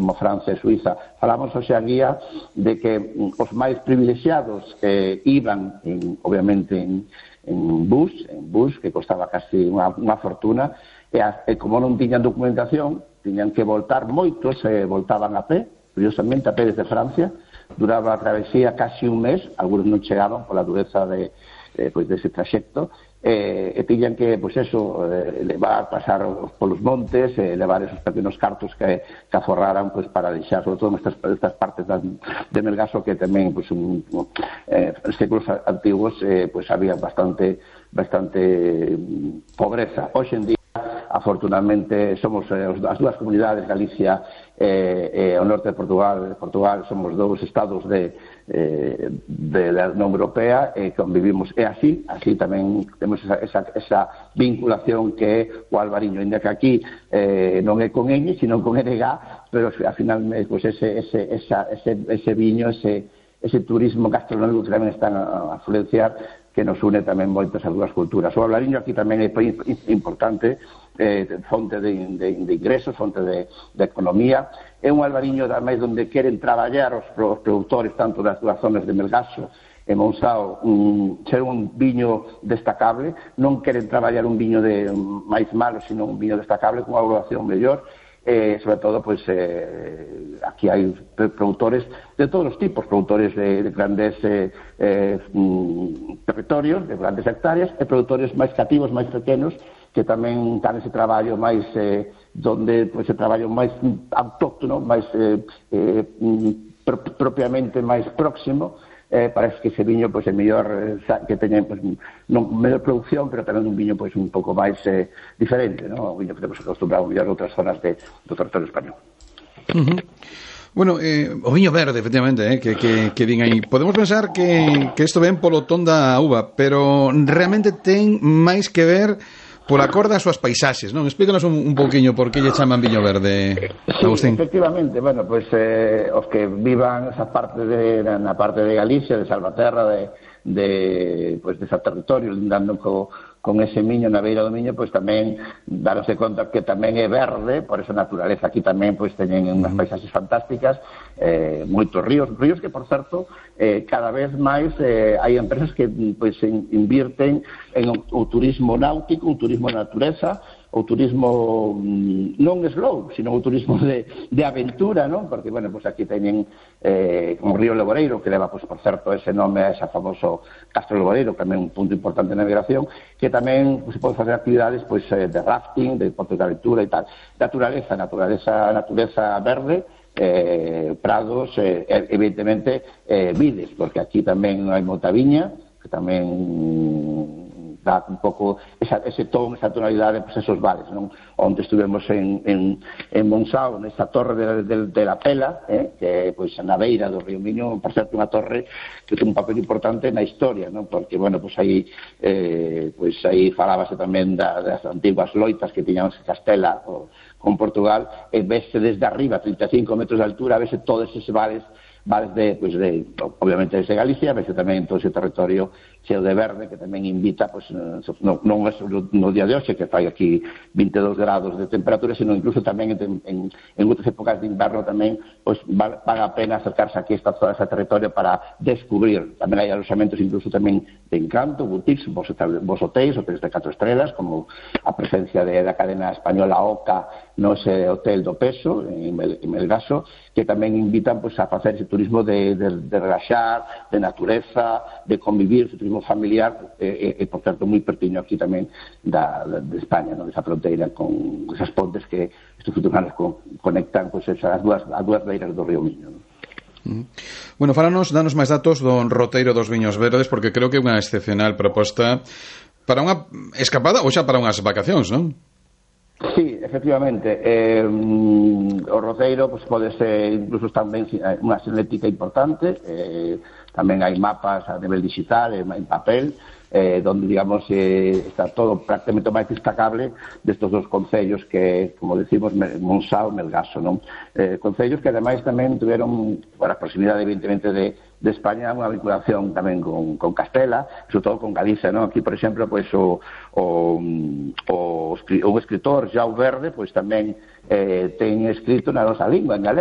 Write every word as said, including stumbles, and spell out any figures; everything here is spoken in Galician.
como Francia e Suiza. Falamos hoxe a guía de que os máis privilexiados eh, iban, en, obviamente, en, en bus, en bus, que costaba casi unha, unha fortuna, e, a, e como non tiñan documentación, tiñan que voltar, moitos eh, voltaban a pé, curiosamente a pé desde Francia, duraba a travesía casi un mes, algunos non chegaban pola dureza de, eh, pois dese traxecto, eh, e tiñan que, pois eso, eh, levar, pasar polos montes, eh, levar esos pequenos cartos que, que aforraran pois, para deixar, sobre todo nestas, estas partes de, de Melgaso, que tamén, pois, un, eh, en séculos antiguos, eh, pois había bastante, bastante pobreza. Hoxe en día, afortunadamente, somos eh, as dúas comunidades, Galicia e eh, eh, o norte de Portugal, Portugal somos dous estados de, eh, de, da Unión Europea e convivimos, e así, así tamén temos esa, esa, esa vinculación que é o albariño, ainda que aquí eh, non é con N, sino con N G, pero ao final pues, ese, ese, esa, ese, ese viño, ese, ese turismo gastronómico que tamén están a, a influenciar, que nos une tamén moitas as dúas culturas. O albariño aquí tamén é importante, eh, fonte de, de, de ingresos, fonte de, de economía. É un albariño tamén onde queren traballar os, os produtores tanto das dúas zonas de Melgaso e Monzao, um, ser un viño destacable, non queren traballar un viño de máis malo, sino un viño destacable con unha evaluación mellor. Eh, sobre todo, pues, eh, aquí hai produtores de todos os tipos, produtores de, de grandes eh, eh, mm, territorios, de grandes hectáreas, e produtores máis cativos, máis pequenos, que tamén dan ese traballo máis, eh, donde pues, ese traballo máis autóctono, máis eh, eh, pro, propiamente máis próximo. Eh, parece que ese viño pues, é mellor eh, que teña pues, non mellor producción, pero tamén un viño pues, un pouco máis eh, diferente, ¿no? Un viño que temos acostumbrado a mellor outras zonas de, do territorio español. Uh-huh. Bueno, eh, o viño verde, efectivamente, eh, que, que, que din aí. Podemos pensar que, que isto ven polo ton da uva, pero realmente ten máis que ver pola cor das súas paisaxes, non? Explícanos un, un pouquiño por que lle chaman viño verde, Agustín. Sí, efectivamente, bueno, pois pues, eh, os que vivan esa parte de, na parte de Galicia, de Salvaterra, de, de, pues, de ese territorio, lindando co, con ese miño na beira do miño, pois pues, tamén darose conta que tamén é verde, por esa naturaleza aquí tamén pois pues, teñen unhas paisaxes fantásticas, eh, moitos ríos, ríos que, por certo, eh, cada vez máis eh, hai empresas que pois, invirten en o, o turismo náutico, o turismo de natureza, o turismo non slow, sino o turismo de, de aventura, non? Porque, bueno, pues aquí teñen eh, como Río Leboreiro, que leva, pues, por certo, ese nome a ese famoso Castro Leboreiro, que tamén un punto importante de navegación, que tamén pues, se pode facer actividades pues, eh, de rafting, de deportes de aventura e tal. Naturaleza, naturaleza, naturaleza verde, eh, prados, eh, evidentemente, eh, vides, porque aquí tamén hai moita viña, que tamén dá un pouco esa, ese ton, esa tonalidade, pues esos vales, non? Onde estuvemos en, en, en Monzao, nesa torre de, de, de la Pela, eh, que pois na beira do río Miño, por certo, unha torre que ten un papel importante na historia, non? Porque, bueno, pois aí eh, pois aí falábase tamén da, das antiguas loitas que tiñamos en Castela o, con Portugal, e vese desde arriba, trinta e cinco metros de altura, vese todos eses vales, vales de, pues de, obviamente desde Galicia, vese tamén todo ese territorio cheo de verde, que tamén invita, pues, non, non é no día de hoxe, que fai aquí vinte e dous grados de temperatura, sino incluso tamén en, en, en outras épocas de inverno tamén, pues, vale a pena acercarse aquí a esta zona, a ese territorio para descubrir. Tamén hai alojamentos incluso tamén de encanto, boutiques, vos, vos hotéis, hotéis de catro estrelas, como a presencia de, da cadena española Oca, no ese hotel do Peso, en, Mel, en Melgaso, que tamén invitan pues, a facer ese turismo de, de, de relaxar, de natureza, de convivir, ese turismo familiar, e, e por certo, moi pertiño aquí tamén da, de España, no? Esa fronteira con esas pontes que estes futuros con, conectan pues, esas dúas, as dúas beiras do río Miño, no? Uh-huh. Bueno, falanos, danos máis datos do roteiro dos viños verdes, porque creo que é unha excepcional proposta para unha escapada ou xa para unhas vacacións, non? Sí, efectivamente, eh, o roteiro pues, pode ser incluso tamén unha senética importante, eh, tamén hai mapas a nivel digital, en papel, eh, donde, digamos, eh, está todo prácticamente máis destacable destes dos concellos que, como decimos, Monzao e Melgaso, non? Eh, concellos que, ademais, tamén tuveron, por a proximidade, evidentemente, de, de España, unha vinculación tamén con, con Castela, sobre todo con Galicia, non? Aquí, por exemplo, pues, o, o, o, o escritor Jau Verde, pues, tamén eh, ten escrito na nosa lingua, en galego.